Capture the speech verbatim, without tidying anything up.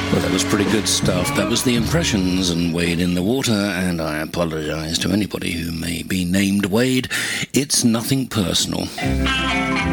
Well, that was pretty good stuff. That was The Impressions and Wade in the Water, and I apologise to anybody who may be named Wade. It's nothing personal.